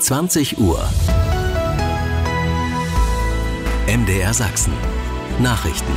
20 Uhr. MDR Sachsen. Nachrichten.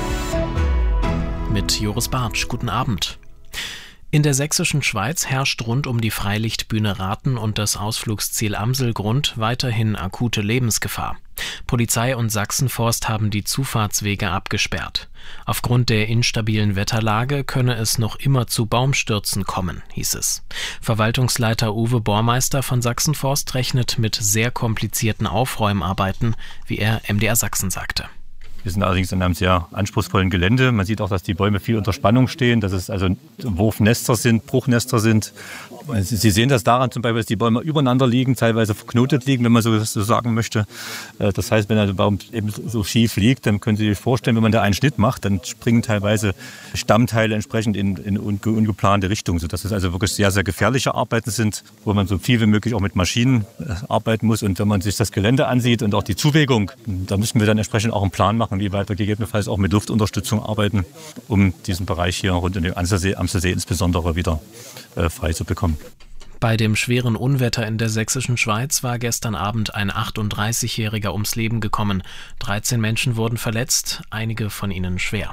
Mit Joris Bartsch, guten Abend. In der sächsischen Schweiz herrscht rund um die Freilichtbühne Rathen und das Ausflugsziel Amselgrund weiterhin akute Lebensgefahr. Polizei und Sachsenforst haben die Zufahrtswege abgesperrt. Aufgrund der instabilen Wetterlage könne es noch immer zu Baumstürzen kommen, hieß es. Verwaltungsleiter Uwe Bormeister von Sachsenforst rechnet mit sehr komplizierten Aufräumarbeiten, wie er MDR Sachsen sagte. Wir sind allerdings in einem sehr anspruchsvollen Gelände. Man sieht auch, dass die Bäume viel unter Spannung stehen, dass es also Wurfnester sind, Bruchnester sind. Sie sehen das daran zum Beispiel, dass die Bäume übereinander liegen, teilweise verknotet liegen, wenn man so sagen möchte. Das heißt, wenn der Baum eben so schief liegt, dann können Sie sich vorstellen, wenn man da einen Schnitt macht, dann springen teilweise Stammteile entsprechend in ungeplante Richtung, sodass es also wirklich sehr, sehr gefährliche Arbeiten sind, wo man so viel wie möglich auch mit Maschinen arbeiten muss. Und wenn man sich das Gelände ansieht und auch die Zuwägung, da müssen wir dann entsprechend auch einen Plan machen, wie weiter gegebenenfalls auch mit Luftunterstützung arbeiten, um diesen Bereich hier rund um den Amselsee insbesondere wieder frei zu bekommen. Bei dem schweren Unwetter in der sächsischen Schweiz war gestern Abend ein 38-Jähriger ums Leben gekommen. 13 Menschen wurden verletzt, einige von ihnen schwer.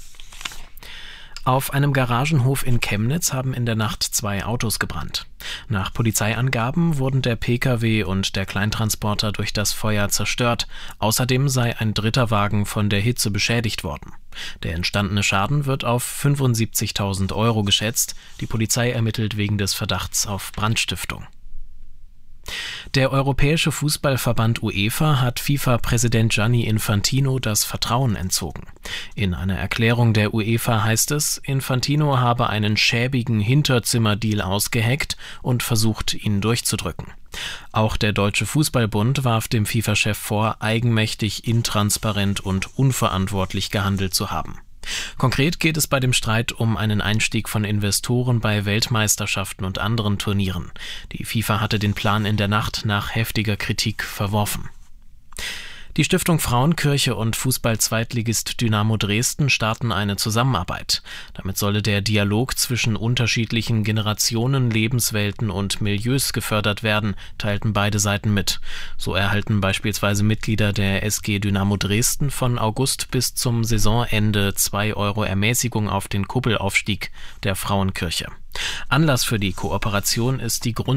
Auf einem Garagenhof in Chemnitz haben in der Nacht 2 Autos gebrannt. Nach Polizeiangaben wurden der Pkw und der Kleintransporter durch das Feuer zerstört. Außerdem sei ein dritter Wagen von der Hitze beschädigt worden. Der entstandene Schaden wird auf 75.000 € geschätzt. Die Polizei ermittelt wegen des Verdachts auf Brandstiftung. Der Europäische Fußballverband UEFA hat FIFA-Präsident Gianni Infantino das Vertrauen entzogen. In einer Erklärung der UEFA heißt es, Infantino habe einen schäbigen Hinterzimmerdeal ausgeheckt und versucht, ihn durchzudrücken. Auch der Deutsche Fußballbund warf dem FIFA-Chef vor, eigenmächtig, intransparent und unverantwortlich gehandelt zu haben. Konkret geht es bei dem Streit um einen Einstieg von Investoren bei Weltmeisterschaften und anderen Turnieren. Die FIFA hatte den Plan in der Nacht nach heftiger Kritik verworfen. Die Stiftung Frauenkirche und Fußball-Zweitligist Dynamo Dresden starten eine Zusammenarbeit. Damit solle der Dialog zwischen unterschiedlichen Generationen, Lebenswelten und Milieus gefördert werden, teilten beide Seiten mit. So erhalten beispielsweise Mitglieder der SG Dynamo Dresden von August bis zum Saisonende 2 € Ermäßigung auf den Kuppelaufstieg der Frauenkirche. Anlass für die Kooperation ist die